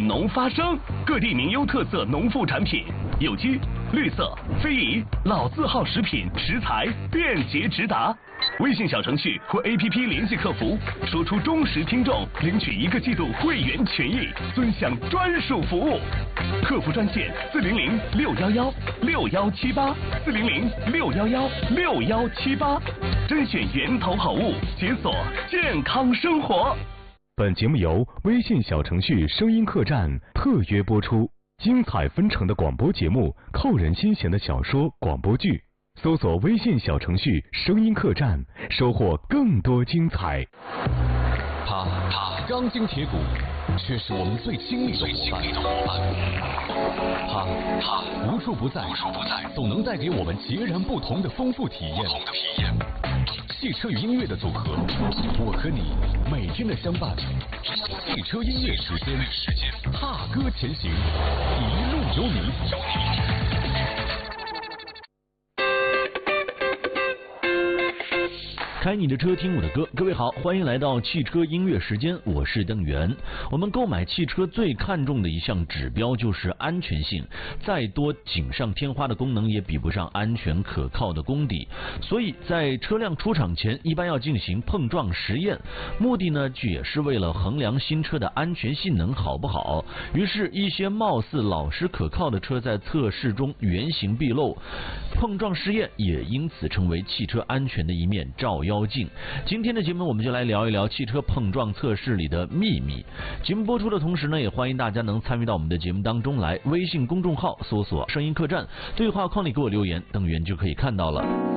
农发声，各地名优特色农副产品，有机、绿色、非遗、老字号食品食材便捷直达。微信小程序或 APP 联系客服，说出忠实听众，领取1个季度会员权益，尊享专属服务。客服专线400-611-6178，400-611-6178，甄选源头好物，解锁健康生活。 本节目由微信小程序声音客栈特约播出，精彩纷呈的广播节目，扣人心弦的小说广播剧。搜索微信小程序声音客栈，收获更多精彩。 他钢筋铁骨，却是我们最亲密的伙伴。他无处不在，总能带给我们截然不同的丰富体验。汽车与音乐的组合，我和你每天的相伴。汽车音乐时间，踏歌前行，一路有你。 开你的车，听我的歌。各位好，欢迎来到汽车音乐时间，我是邓源。我们购买汽车最看重的一项指标就是安全性，再多锦上添花的功能也比不上安全可靠的功底。所以在车辆出厂前，一般要进行碰撞实验，目的呢也是为了衡量新车的安全性能好不好。于是，一些貌似老实可靠的车在测试中原形毕露，碰撞试验也因此成为汽车安全的一面照妖镜。今天的节目我们就来聊一聊汽车碰撞测试里的秘密。节目播出的同时呢，也欢迎大家能参与到我们的节目当中来。微信公众号搜索声音客栈，对话框里给我留言，邓源就可以看到了。